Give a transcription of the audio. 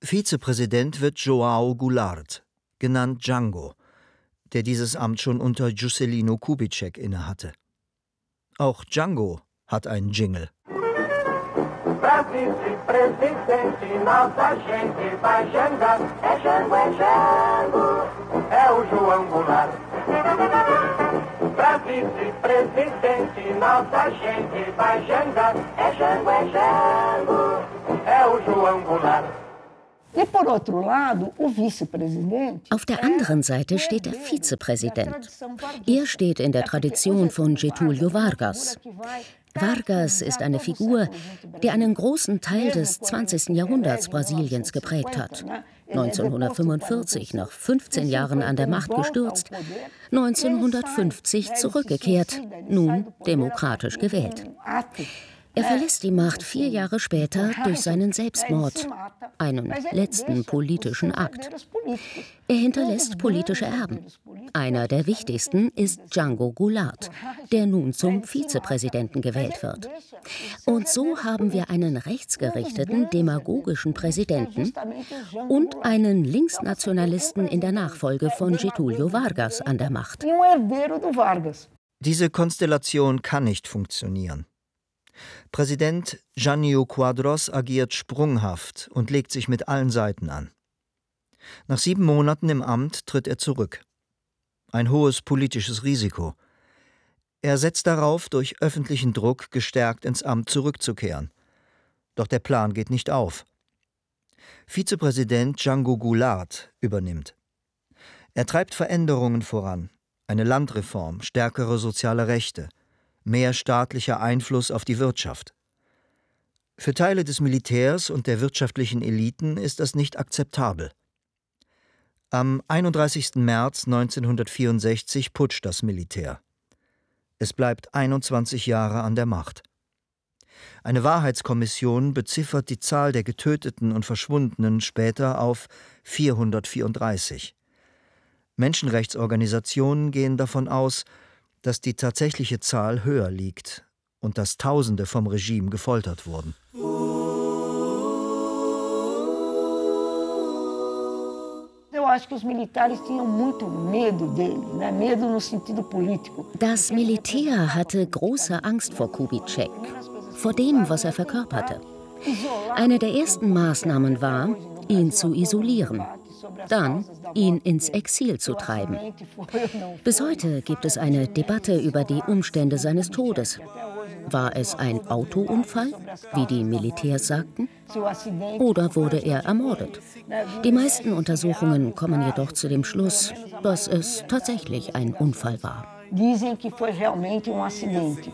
Vizepräsident wird João Goulart, genannt Django, der dieses Amt schon unter Juscelino Kubitschek innehatte. Auch Django hat einen Jingle. Pra vice-presidente, nossa gente vai jangar. É Jango, é o João Goulart. Pra vice-presidente, nossa gente vai jangar. É Jango, é o João Goulart. Auf der anderen Seite steht der Vizepräsident. Er steht in der Tradition von Getúlio Vargas. Vargas ist eine Figur, die einen großen Teil des 20. Jahrhunderts Brasiliens geprägt hat. 1945 nach 15 Jahren an der Macht gestürzt, 1950 zurückgekehrt, nun demokratisch gewählt. Er verlässt die Macht 4 Jahre später durch seinen Selbstmord, einen letzten politischen Akt. Er hinterlässt politische Erben. Einer der wichtigsten ist Django Goulart, der nun zum Vizepräsidenten gewählt wird. Und so haben wir einen rechtsgerichteten, demagogischen Präsidenten und einen Linksnationalisten in der Nachfolge von Getúlio Vargas an der Macht. Diese Konstellation kann nicht funktionieren. Präsident Jânio Quadros agiert sprunghaft und legt sich mit allen Seiten an. Nach 7 Monaten im Amt tritt er zurück. Ein hohes politisches Risiko. Er setzt darauf, durch öffentlichen Druck gestärkt ins Amt zurückzukehren. Doch der Plan geht nicht auf. Vizepräsident Django Goulart übernimmt. Er treibt Veränderungen voran. Eine Landreform, stärkere soziale Rechte, mehr staatlicher Einfluss auf die Wirtschaft. Für Teile des Militärs und der wirtschaftlichen Eliten ist das nicht akzeptabel. Am 31. März 1964 putscht das Militär. Es bleibt 21 Jahre an der Macht. Eine Wahrheitskommission beziffert die Zahl der Getöteten und Verschwundenen später auf 434. Menschenrechtsorganisationen gehen davon aus, dass die tatsächliche Zahl höher liegt und dass Tausende vom Regime gefoltert wurden. Das Militär hatte große Angst vor Kubitschek, vor dem, was er verkörperte. Eine der ersten Maßnahmen war, ihn zu isolieren. Dann ihn ins Exil zu treiben. Bis heute gibt es eine Debatte über die Umstände seines Todes. War es ein Autounfall, wie die Militärs sagten? Oder wurde er ermordet? Die meisten Untersuchungen kommen jedoch zu dem Schluss, dass es tatsächlich ein Unfall war. Dizem que foi realmente acidente.